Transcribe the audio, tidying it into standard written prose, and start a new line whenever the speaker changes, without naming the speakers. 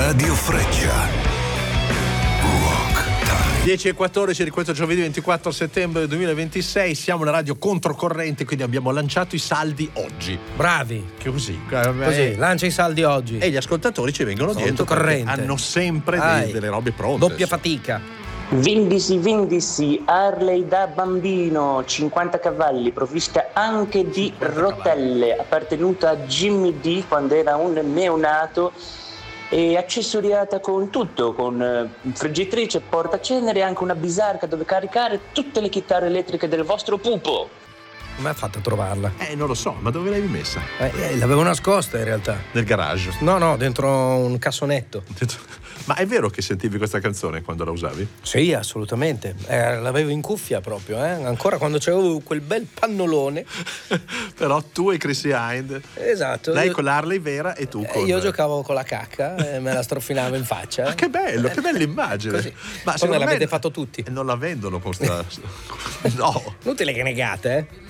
Radio Freccia. Rock Time.
10:14 di questo giovedì 24 settembre 2026. Siamo una radio controcorrente, quindi abbiamo lanciato i saldi oggi.
Bravi.
Che così,
Lancia i saldi oggi.
E gli ascoltatori ci vengono dietro perché
Controcorrente.
hanno sempre delle robe pronte.
Doppia fatica.
Vindisi, Harley da bambino, 50 cavalli, provvista anche di rotelle, appartenuta a Jimmy D quando era un neonato e accessoriata con tutto, con friggitrice, portacenere e anche una bisarca dove caricare tutte le chitarre elettriche del vostro pupo.
Come ha fatto a trovarla?
Non lo so, ma dove l'hai messa?
L'avevo nascosta in realtà.
Nel garage.
No, dentro un cassonetto.
Ma è vero che sentivi questa canzone quando la usavi?
Sì, assolutamente. L'avevo in cuffia proprio, ancora quando c'avevo quel bel pannolone.
Però tu e Chrissy Hind.
Esatto.
Lei con l'Harley vera e tu con...
Io giocavo con la cacca e me la strofinavo in faccia.
Ma che bello, che bella immagine.
Così.
Ma
come l'avete fatto tutti?
Non la vendono con sta... No.
Inutile che negate,